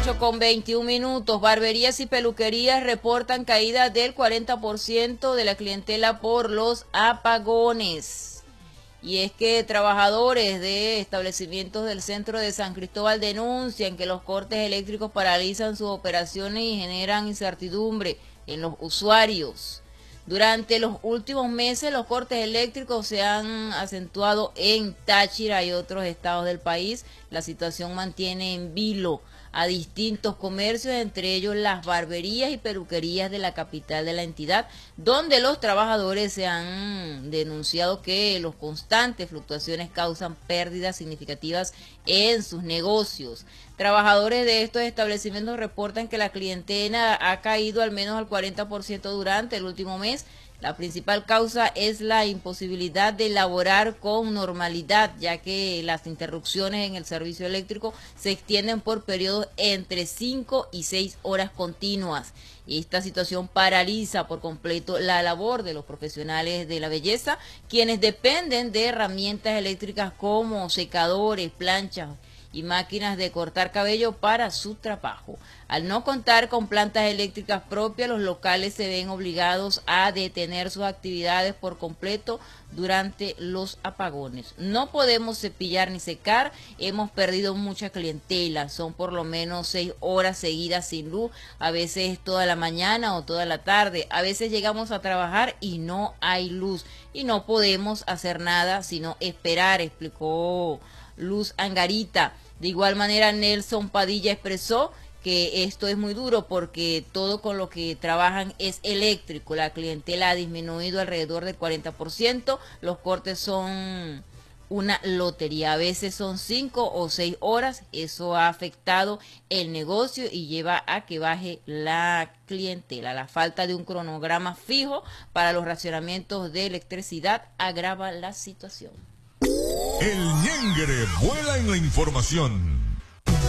8:21. Barberías y peluquerías reportan caída del 40% de la clientela por los apagones. Y es que trabajadores de establecimientos del centro de San Cristóbal denuncian que los cortes eléctricos paralizan sus operaciones y generan incertidumbre en los usuarios. Durante los últimos meses los cortes eléctricos se han acentuado en Táchira y otros estados del país. La situación mantiene en vilo a distintos comercios, entre ellos las barberías y peluquerías de la capital de la entidad, donde los trabajadores se han denunciado que los constantes fluctuaciones causan pérdidas significativas en sus negocios. Trabajadores de estos establecimientos reportan que la clientela ha caído al menos al 40% durante el último mes. La principal causa es la imposibilidad de laborar con normalidad, ya que las interrupciones en el servicio eléctrico se extienden por periodos entre 5 y 6 horas continuas. Y esta situación paraliza por completo la labor de los profesionales de la belleza, quienes dependen de herramientas eléctricas como secadores, planchas y máquinas de cortar cabello para su trabajo. Al no contar con plantas eléctricas propias, los locales se ven obligados a detener sus actividades por completo durante los apagones. No podemos cepillar ni secar, hemos perdido mucha clientela, son por lo menos 6 horas seguidas sin luz, a veces toda la mañana o toda la tarde, a veces llegamos a trabajar y no hay luz y no podemos hacer nada sino esperar, explicó Luz Angarita. De igual manera, Nelson Padilla expresó que esto es muy duro porque todo con lo que trabajan es eléctrico. La clientela ha disminuido alrededor del 40%. Los cortes son una lotería. A veces son 5 o 6 horas. Eso ha afectado el negocio y lleva a que baje la clientela. La falta de un cronograma fijo para los racionamientos de electricidad agrava la situación. El ñengre vuela en la información.